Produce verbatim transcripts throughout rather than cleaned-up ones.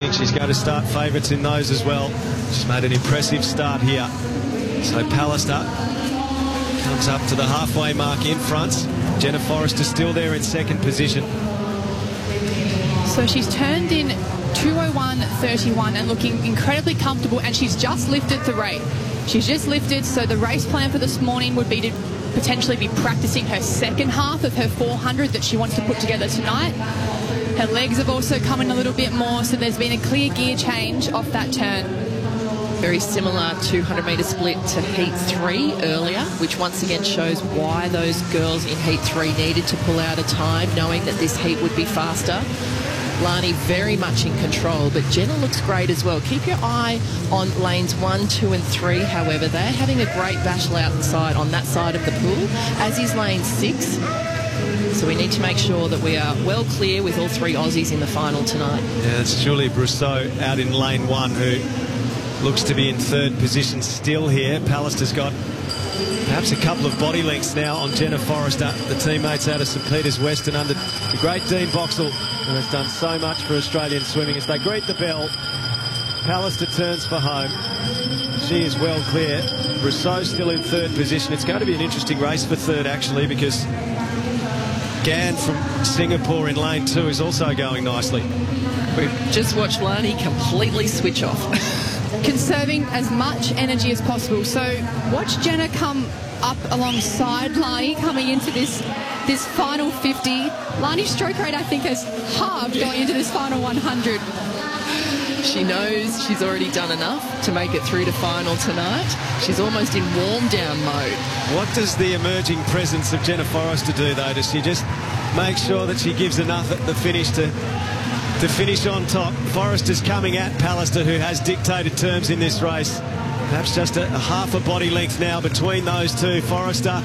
think she's going to start favourites in those as well. She's made an impressive start here. So Pallister comes up to the halfway mark in front. Jenna Forrester still there in second position. So she's turned in two oh one thirty-one and looking incredibly comfortable, and she's just lifted the rate. She's just lifted, so the race plan for this morning would be to potentially be practicing her second half of her four hundred that she wants to put together tonight. Her legs have also come in a little bit more, so there's been a clear gear change off that turn. Very similar two hundred metre split to heat three earlier, which once again shows why those girls in heat three needed to pull out a time, knowing that this heat would be faster. Lani very much in control, but Jenna looks great as well. Keep your eye on lanes one, two and three, however. They're having a great battle outside on that side of the pool, as is lane six. So we need to make sure that we are well clear with all three Aussies in the final tonight. Yeah, it's Julie Brousseau out in lane one, who looks to be in third position still here. Pallister's got perhaps a couple of body lengths now on Jenna Forrester, the teammates out of St Peters Western under the great Dean Boxall, who has done so much for Australian swimming. As they greet the bell, Pallister turns for home. She is well clear. Brousseau still in third position. It's going to be an interesting race for third, actually, because Gan from Singapore in lane two is also going nicely. We've just watched Lani completely switch off. Conserving as much energy as possible. So watch Jenna come up alongside Lani coming into this this final fifty. Lani's stroke rate, I think, has halved going into this final one hundred. She knows she's already done enough to make it through to final tonight. She's almost in warm-down mode. What does the emerging presence of Jenna Forrester do, though? Does she just make sure that she gives enough at the finish to... to finish on top? Forrester's coming at Pallister, who has dictated terms in this race. Perhaps just a, a half a body length now between those two, Forrester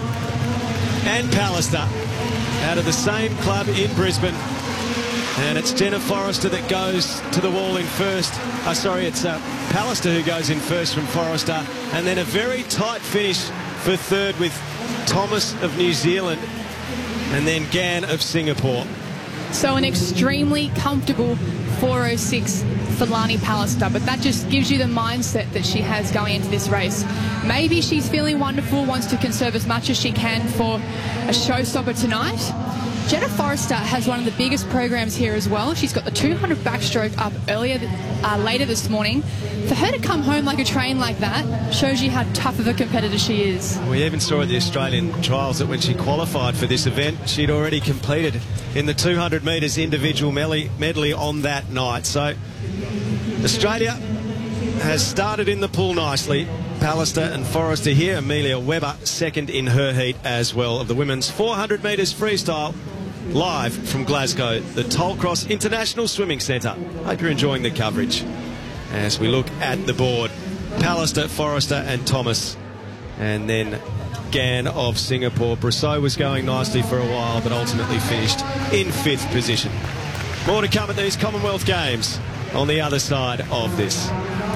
and Pallister, out of the same club in Brisbane. And it's Jenna Forrester that goes to the wall in first. Oh, sorry, it's uh, Pallister who goes in first from Forrester. And then a very tight finish for third with Thomas of New Zealand and then Gan of Singapore. So an extremely comfortable four oh six for Lani Pallister, but that just gives you the mindset that she has going into this race. Maybe she's feeling wonderful, wants to conserve as much as she can for a showstopper tonight. Jenna Forrester has one of the biggest programs here as well. She's got the two hundred backstroke up earlier, uh, later this morning. For her to come home like a train like that shows you how tough of a competitor she is. We even saw at the Australian trials that when she qualified for this event, she'd already competed in the two hundred metres individual medley on that night. So Australia has started in the pool nicely. Pallister and Forrester here. Amelia Webber second in her heat as well of the women's four hundred metres freestyle. Live from Glasgow, the Tollcross International Swimming Centre. Hope you're enjoying the coverage as we look at the board. Pallister, Forrester and Thomas, and then Gan of Singapore. Brousseau was going nicely for a while, but ultimately finished in fifth position. More to come at these Commonwealth Games on the other side of this.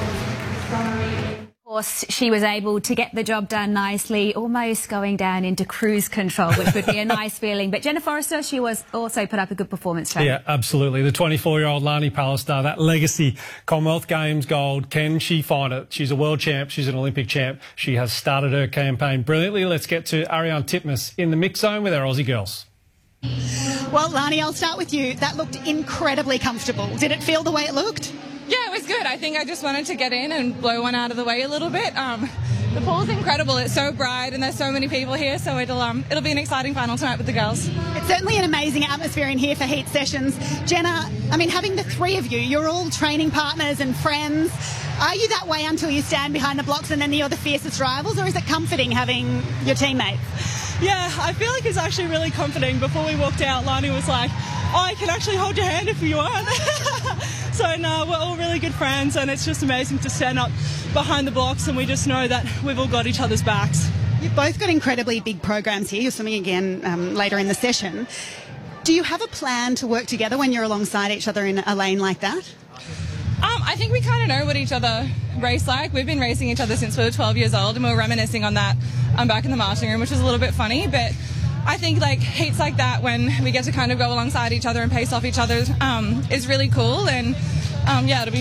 Of course, she was able to get the job done nicely, almost going down into cruise control, which would be a nice feeling. But Jenna Forrester, she was also put up a good performance. Tony. Yeah, absolutely. The twenty-four-year-old Lani Pallister, that legacy Commonwealth Games gold, can she find it? She's a world champ. She's an Olympic champ. She has started her campaign brilliantly. Let's get to Ariane Titmus in the mix zone with our Aussie girls. Well, Lani, I'll start with you. That looked incredibly comfortable. Did it feel the way it looked? Yeah, it was good. I think I just wanted to get in and blow one out of the way a little bit. Um, the pool's incredible. It's so bright and there's so many people here, so it'll um, it'll be an exciting final tonight with the girls. It's certainly an amazing atmosphere in here for heat sessions. Jenna, I mean, having the three of you, you're all training partners and friends. Are you that way until you stand behind the blocks and then you're the fiercest rivals, or is it comforting having your teammates? Yeah, I feel like it's actually really comforting. Before we walked out, Lani was like, oh, I can actually hold your hand if you want. So, no, we're all really good friends, and it's just amazing to stand up behind the blocks, and we just know that we've all got each other's backs. You've both got incredibly big programs here. You're swimming again um, later in the session. Do you have a plan to work together when you're alongside each other in a lane like that? Um, I think we kind of know what each other race like. We've been racing each other since we were twelve years old, and we were reminiscing on that um, back in the marshalling room, which was a little bit funny, but I think like heats like that, when we get to kind of go alongside each other and pace off each other, um, is really cool. And um, yeah, it'll be